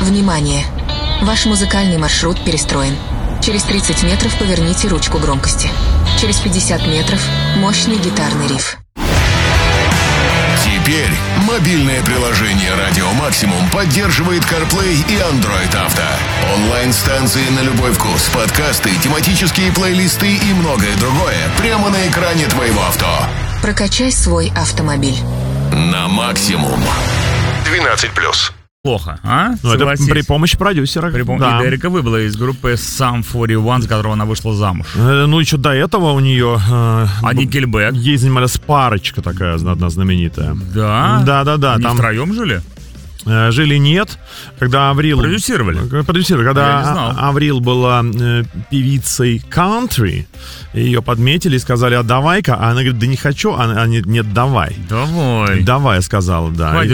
Внимание! Ваш музыкальный маршрут перестроен. Через 30 метров поверните ручку громкости. Через 50 метров мощный гитарный риф. Теперь мобильное приложение «Радио Максимум» поддерживает CarPlay и Android Auto. Онлайн-станции на любой вкус, подкасты, тематические плейлисты и многое другое прямо на экране твоего авто. Прокачай свой автомобиль. На максимум. 12+. Плохо, а? Ну, это при помощи продюсера. Да. И Эрика Выбыла из группы Sum 41, с которого она вышла замуж. Ну, еще до этого у нее... Nickelback. Ей занималась парочка такая одна знаменитая. Да? Да. Они там втроем жили? Жили нет, когда Аврил... Продюсировали, когда Аврил была певицей кантри, ее подметили и сказали, а давай-ка, а она говорит, да не хочу, а нет, давай. Давай, я сказала, да. Хоть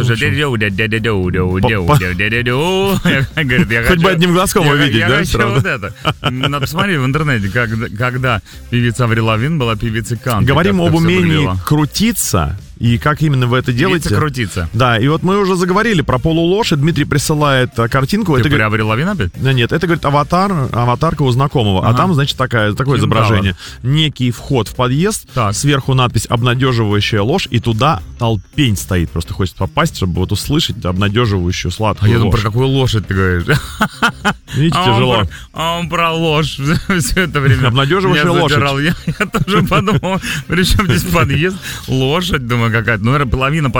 бы одним глазком увидеть, да? Я хочу вот это. Надо посмотреть в интернете, когда певица Аврил Лавин была певицей кантри. Говорим об умении крутиться. И как именно вы это делаете? Крутиться. Да, и вот мы уже заговорили про полулошадь. Дмитрий присылает картинку. Ты про Аврил Лавин опять? Нет, это, говорит, аватарка у знакомого. Ага. А там, значит, такое изображение. Некий вход в подъезд, сверху надпись «Обнадеживающая ложь», и туда толпень стоит. Просто хочет попасть, чтобы вот услышать обнадеживающую сладкую ложь. Я думаю, про какую лошадь ты говоришь? Видите, тяжело. Он про ложь все это время. Обнадеживающая лошадь. Я тоже подумал, при чем здесь подъезд? Лошадь, думаю, какая-то. Ну, наверное, половина